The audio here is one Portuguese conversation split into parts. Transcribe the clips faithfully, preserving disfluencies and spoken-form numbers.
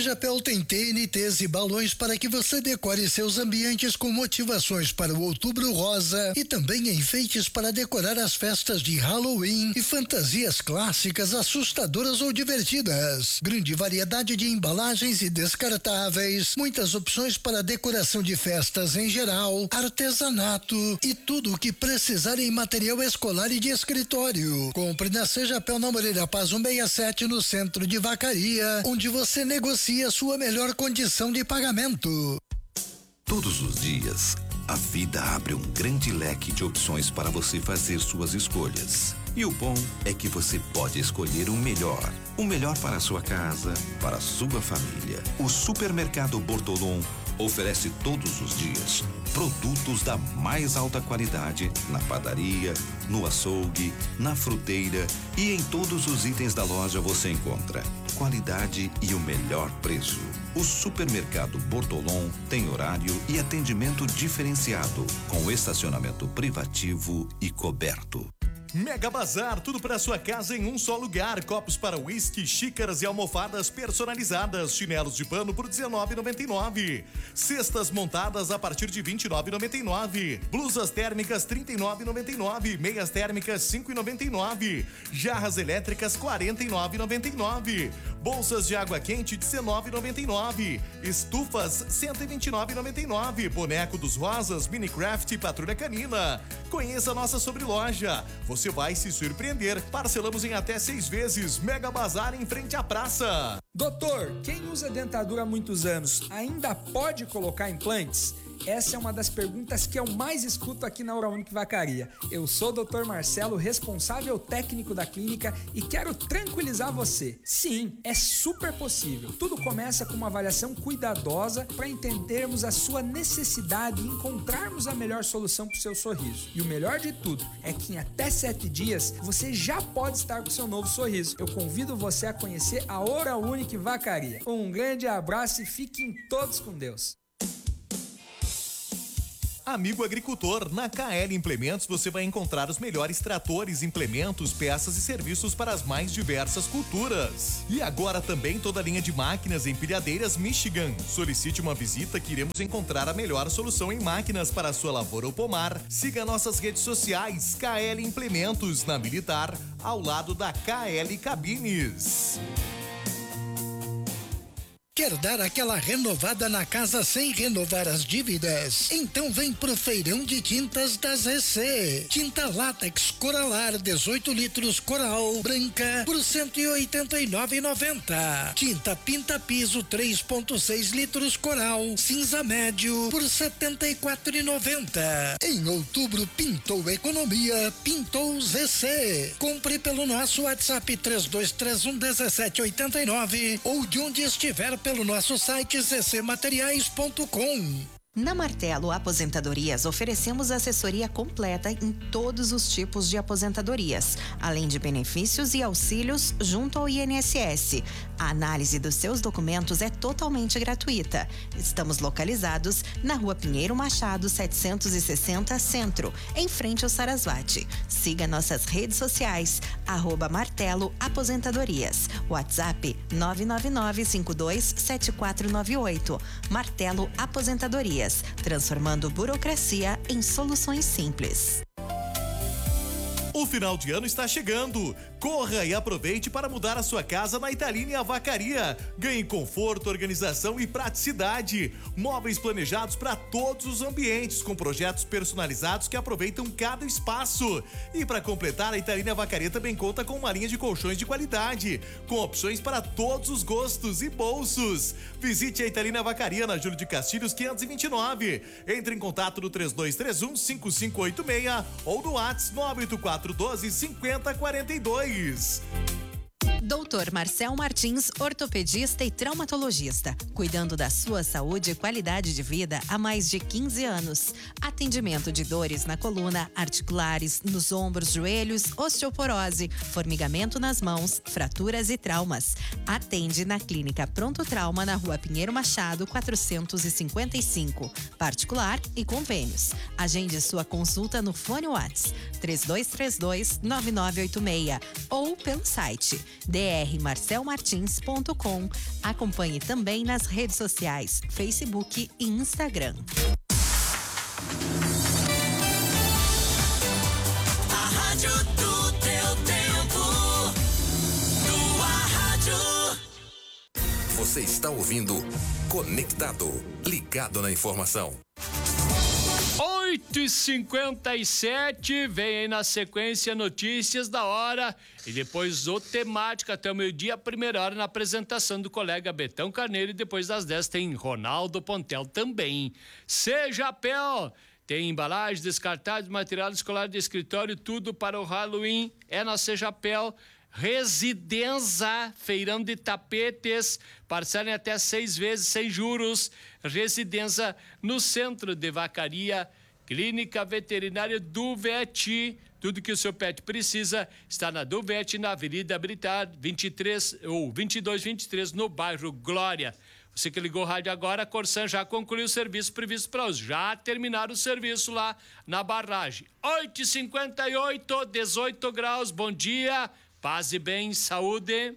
Japel tem T N Ts e balões para que você decore seus ambientes com motivações para o Outubro Rosa e também enfeites para decorar as festas de Halloween e fantasias clássicas, assustadoras ou divertidas. Grande variedade de embalagens e descartáveis, muitas opções para decoração de festas em geral, artesanato e tudo o que precisar em material escolar e de escritório. Compre na Sejapel na Moreira Paz cento e sessenta e sete no centro de Vacaria, onde você negocia a sua melhor condição de pagamento. Todos os dias, a vida abre um grande leque de opções para você fazer suas escolhas. E o bom é que você pode escolher o melhor. O melhor para a sua casa, para a sua família. O Supermercado Bortolom oferece todos os dias produtos da mais alta qualidade na padaria, no açougue, na fruteira e em todos os itens da loja você encontra qualidade e o melhor preço. O Supermercado Bortolom tem horário e atendimento diferenciado, com estacionamento privativo e coberto. Mega Bazar, tudo para sua casa em um só lugar. Copos para uísque, xícaras e almofadas personalizadas. Chinelos de pano por dezenove reais e noventa e nove centavos. Cestas montadas a partir de vinte e nove reais e noventa e nove centavos. Blusas térmicas trinta e nove reais e noventa e nove centavos. Meias térmicas cinco reais e noventa e nove centavos. Jarras elétricas quarenta e nove reais e noventa e nove centavos. Bolsas de água quente dezenove reais e noventa e nove centavos. Estufas cento e vinte e nove reais e noventa e nove centavos. Boneco dos Rosas, Minecraft e Patrulha Canina. Conheça a nossa sobreloja. Você vai se surpreender. Parcelamos em até seis vezes. Mega Bazar em frente à praça. Doutor, quem usa dentadura há muitos anos ainda pode colocar implantes? Essa é uma das perguntas que eu mais escuto aqui na Oral-Unique Vacaria. Eu sou o doutor Marcelo, responsável técnico da clínica, e quero tranquilizar você. Sim, é super possível. Tudo começa com uma avaliação cuidadosa para entendermos a sua necessidade e encontrarmos a melhor solução para o seu sorriso. E o melhor de tudo é que em até sete dias você já pode estar com seu novo sorriso. Eu convido você a conhecer a Oral-Unique Vacaria. Um grande abraço e fiquem todos com Deus. Amigo agricultor, na K L Implementos você vai encontrar os melhores tratores, implementos, peças e serviços para as mais diversas culturas. E agora também toda a linha de máquinas empilhadeiras Michigan. Solicite uma visita que iremos encontrar a melhor solução em máquinas para a sua lavoura ou pomar. Siga nossas redes sociais, K L Implementos, na Militar, ao lado da K L Cabines. Quer dar aquela renovada na casa sem renovar as dívidas? Então vem pro Feirão de Tintas da Z C. Tinta látex Coralar dezoito litros Coral branca por cento e oitenta e nove reais e noventa centavos. Tinta Pinta Piso três ponto seis litros Coral cinza médio por setenta e quatro reais e noventa centavos. Em outubro pintou economia, pintou Z C. Compre pelo nosso WhatsApp três dois três um um sete oito nove ou de onde estiver pelo nosso site z c materiais ponto com. Na Martelo Aposentadorias oferecemos assessoria completa em todos os tipos de aposentadorias, além de benefícios e auxílios junto ao I N S S. A análise dos seus documentos é totalmente gratuita. Estamos localizados na Rua Pinheiro Machado setecentos e sessenta Centro, em frente ao Sarasvati. Siga nossas redes sociais, arroba Martelo Aposentadorias. WhatsApp nove nove nove cinco dois sete quatro nove oito. Martelo Aposentadorias. Transformando burocracia em soluções simples. O final de ano está chegando. Corra e aproveite para mudar a sua casa na Italínia Vacaria. Ganhe conforto, organização e praticidade. Móveis planejados para todos os ambientes, com projetos personalizados que aproveitam cada espaço. E para completar, a Italínia Vacaria também conta com uma linha de colchões de qualidade, com opções para todos os gostos e bolsos. Visite a Italínia Vacaria na Júlio de Castilhos quinhentos e vinte e nove. Entre em contato no três dois três um cinco cinco oito seis ou no WhatsApp nove oito quatro um dois cinco zero quatro dois. doutor Marcel Martins, ortopedista e traumatologista, cuidando da sua saúde e qualidade de vida há mais de quinze anos. Atendimento de dores na coluna, articulares, nos ombros, joelhos, osteoporose, formigamento nas mãos, fraturas e traumas. Atende na Clínica Pronto Trauma na Rua Pinheiro Machado, quatrocentos e cinquenta e cinco. Particular e convênios. Agende sua consulta no fone WhatsApp três dois três dois nove nove oito seis ou pelo site d d r marcel martins ponto com. Acompanhe também nas redes sociais, Facebook e Instagram. A rádio do teu tempo. Tua rádio. Você está ouvindo Conectado, ligado na informação. oito e cinquenta e sete, vem aí na sequência notícias da hora e depois o temática até o meio-dia, a primeira hora na apresentação do colega Betão Carneiro e depois das dez tem Ronaldo Pontel também. Sejapel, tem embalagem, descartáveis, material escolar de escritório, tudo para o Halloween, é na Sejapel. Residenza, feirão de tapetes, parcelem até seis vezes sem juros. Residenza no centro de Vacaria, Clínica Veterinária Duvete. Tudo que o seu pet precisa está na Duvete, na Avenida Britar, vinte e três ou vinte e dois vinte e três, no bairro Glória. Você que ligou o rádio agora, a Corsan já concluiu o serviço previsto para hoje. Já terminaram o serviço lá na barragem. oito e cinquenta e oito, dezoito graus, bom dia. Paz e bem, saúde.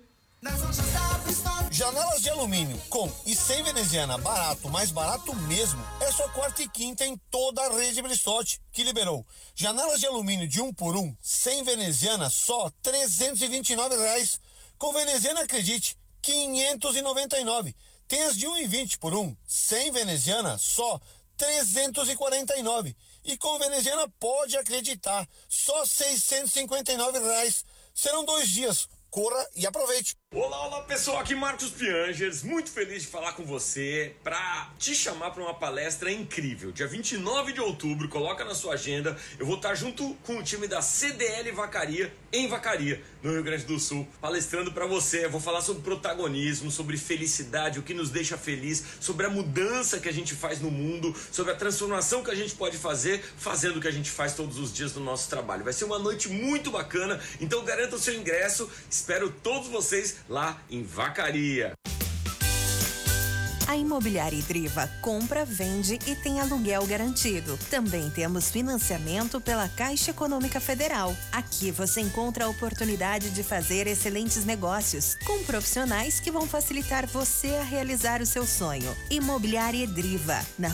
Janelas de alumínio com e sem veneziana, barato, mais barato mesmo. É só quarta e quinta em toda a rede Bristotti, que liberou. Janelas de alumínio de um por um, sem veneziana, só trezentos e vinte e nove reais. Com veneziana, acredite, quinhentos e noventa e nove. Tem as de um e vinte por um, sem veneziana, só trezentos e quarenta e nove. E com veneziana, pode acreditar, só seiscentos e cinquenta e nove reais. Serão dois dias. Corra e aproveite. Olá, olá pessoal, aqui Marcos Piangers, muito feliz de falar com você para te chamar para uma palestra incrível. Dia vinte e nove de outubro, coloca na sua agenda, eu vou estar junto com o time da C D L Vacaria, em Vacaria, no Rio Grande do Sul, palestrando para você. Eu vou falar sobre protagonismo, sobre felicidade, o que nos deixa feliz, sobre a mudança que a gente faz no mundo, sobre a transformação que a gente pode fazer, fazendo o que a gente faz todos os dias no nosso trabalho. Vai ser uma noite muito bacana, então garanta o seu ingresso, espero todos vocês lá em Vacaria. A Imobiliária Idriva compra, vende e tem aluguel garantido. Também temos financiamento pela Caixa Econômica Federal. Aqui você encontra a oportunidade de fazer excelentes negócios com profissionais que vão facilitar você a realizar o seu sonho. Imobiliária Idriva, na